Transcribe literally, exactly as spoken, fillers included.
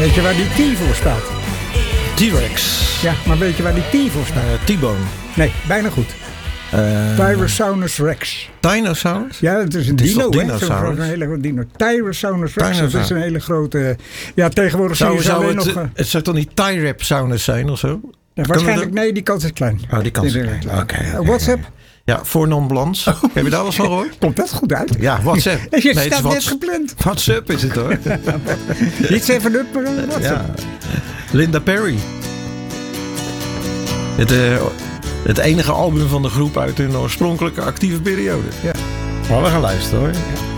Weet je waar die T voor staat? T-Rex. Ja, maar weet je waar die T voor staat? Uh, T-Bone. Nee, bijna goed. Uh, Tyrannosaurus Rex. Dinosaurus? Ja, het is een het is dino, hè? Dinosaurus? Een hele grote dino. Tyrannosaurus Rex, Dinosaurus. dat is een hele grote... Ja, tegenwoordig Zou, zie je ze zou alleen het, nog... Uh, het zou toch niet Tyrapsaurus zijn of zo? ja, waarschijnlijk, nee, die kans is klein. Oh, die kans is klein. Oké. Okay, okay, WhatsApp? Ja, voor non-blans. Oh. Heb je daar wel eens van gehoord? Komt dat goed uit? Ja, WhatsApp. Je nee, staat het net gepland. WhatsApp is het hoor. Niet zeven up, maar WhatsApp. Ja. Linda Perry. Het, uh, het enige album van de groep uit hun oorspronkelijke actieve periode. Ja. Maar we gaan luisteren hoor. Ja.